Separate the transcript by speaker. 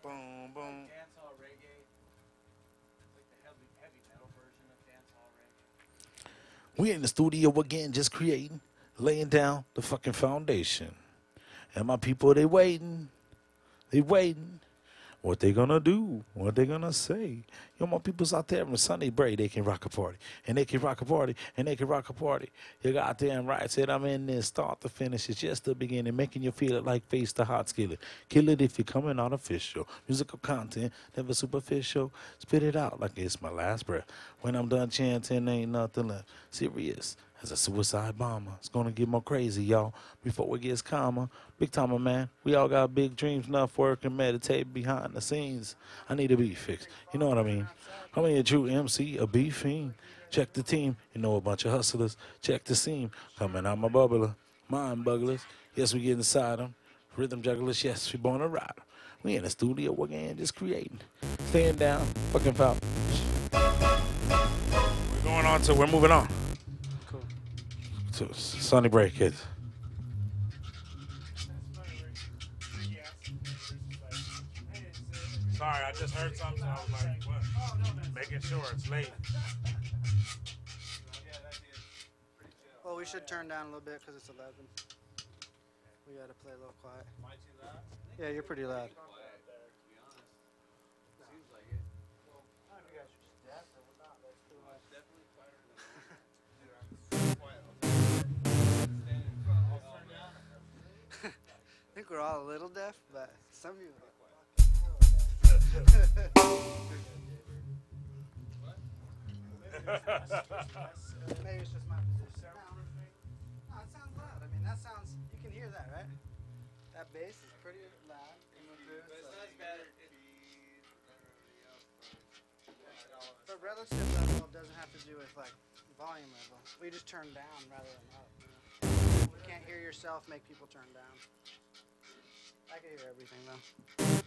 Speaker 1: Boom, boom.
Speaker 2: Dancehall reggae. It's like the heavy metal version of dancehall reggae.
Speaker 1: We in the studio again, just creating, laying down the fucking foundation. And my people, they waiting. They waiting. What they gonna do? What they gonna say? Yo, my people's out there on Sunday break, they can rock a party. And they can rock a party. And they can rock a party. You got damn right. Said I'm in this. Start to finish. It's just the beginning. Making you feel it like face the hot skillet. Kill it if you're coming artificial. Musical content, never superficial. Spit it out like it's my last breath. When I'm done chanting, ain't nothing left. Serious as a suicide bomber. It's gonna get more crazy, y'all, before it gets calmer. Big timer, man. We all got big dreams, enough work and meditate behind the scenes. I need to be fixed. You know what I mean? I'm a true MC, a B fiend. Check the team. You know, a bunch of hustlers. Check the seam. Coming out my bubbler. Mind bugglers. Yes, we get inside them. Rhythm jugglers. Yes, we born a rider. We in the studio again, just creating. Staying down. Fucking foul. We're going on to, we're moving on.
Speaker 2: Cool.
Speaker 1: To Sunny Break Kids. Sorry, I just heard something. So I was like, what? Making sure it's late.
Speaker 2: Well, we should turn down a little bit because it's 11. We gotta play a little quiet. Am I too loud? Yeah, you're pretty loud. I think we're all a little deaf, but some of you are. Maybe it's just my position. No, it sounds loud. I mean, that sounds. You can hear that, right? That bass is pretty loud. But relative level doesn't have to do with like volume level. We just turn down rather than up. You can't hear yourself make people turn down. I can hear everything though.